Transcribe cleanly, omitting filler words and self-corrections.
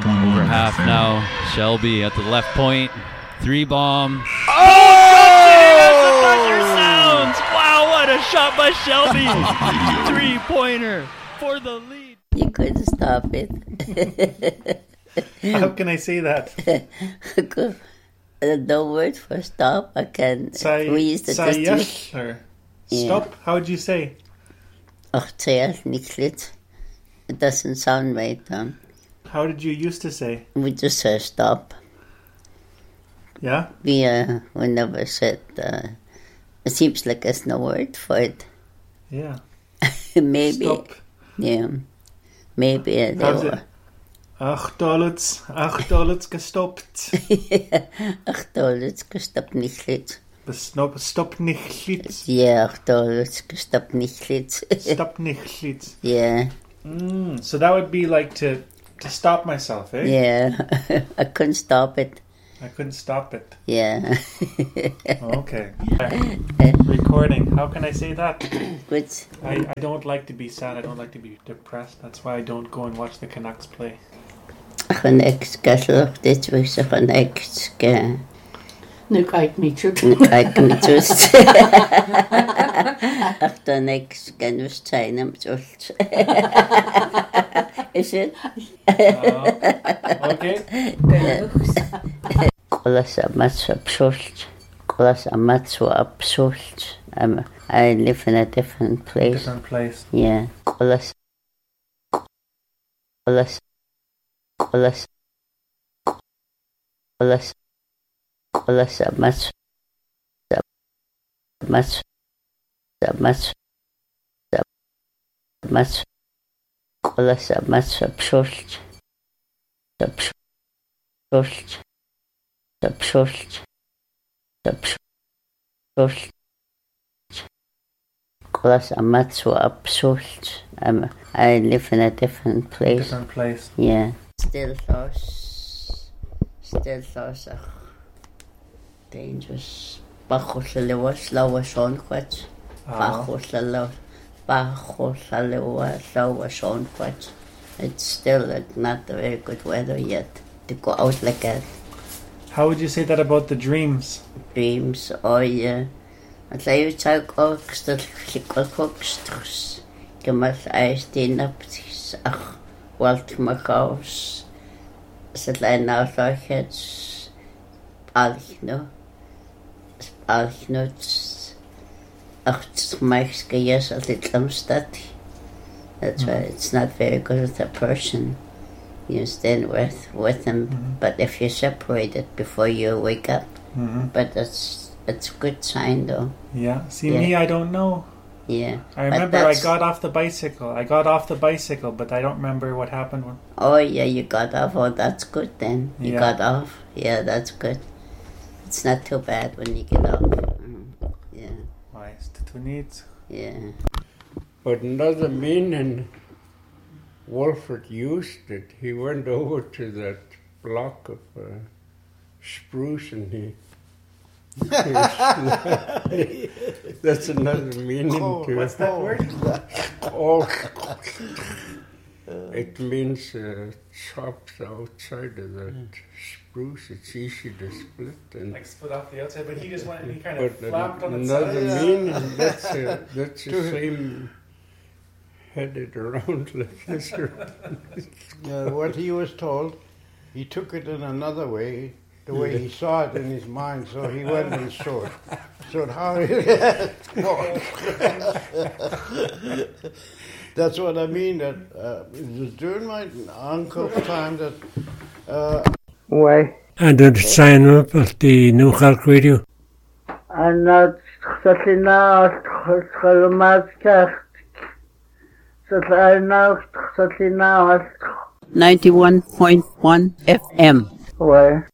Over half now. Shelby at the left point. 3 bomb. Sounds! Wow, what a shot by Shelby! 3-pointer for the lead. You couldn't stop it. How can I say that? The word for stop, I can. We used to just or stop. Yeah. How would you say? It doesn't sound right. How did you used to say? We just said stop. Yeah? We never said, it seems like there's no word for it. Yeah. Maybe. Stop. Yeah. Maybe they were. $8 gestoppt. $8 gestoppt nicht lit. Stop nicht lit. Yeah, $8 gestoppt nicht lit. Stop nicht lit. Yeah. So that would be like to stop myself, eh? Yeah. I couldn't stop it. I couldn't stop it. Yeah. Okay. Recording. How can I say that? Good. I don't like to be sad. I don't like to be depressed. That's why I don't go and watch the Canucks play. Gaan ek skaslof dit was gaan ek ska. Nu kijk me terug. Ach dan ek kan dus zijn om terug. Is het? Okay. Kolas amatsu absurd. I live in a different place. Different place. Yeah. Kolas amatsu absurd. I live in a different place. Different place. Yeah. Still thoughts dangerous. Bachosalewa slower Sean quat. Bachosalewa slower Sean quat. It's still not a very good weather yet to go out like that. How would you say that about the dreams? Dreams, oh yeah. I'd like you to talk still cooks. Gemas ice dinner, ach, Walt Macaus. Said I now like it's Alchnuts. Ach, it's Mike's yes, a little study. That's why it's not very good with a person. You stand with them, but if you separate it before you wake up, but it's a good sign though. Yeah. See, me, I don't know. Yeah. I remember I got off the bicycle, but I don't remember what happened. Oh, yeah, you got off. Oh, that's good then. You got off. Yeah, that's good. It's not too bad when you get off. Yeah. Why? It's too neat. Yeah. But another man in Wolford used it. He went over to that block of spruce and he that's another meaning to it. What's that word? Oh, it means chopped outside of that spruce. It's easy to split. And like split off the outside, but he just went and he kind of flapped on the another side. meaning, that's the same headed around like this. What he was told, he took it in another way, the way he saw it in his mind, so he went and showed how it That's what I mean, that it was during my uncle's time that... Why? And did sign up at the New York Radio? And not something else, so I know something else. 91.1 FM. Where?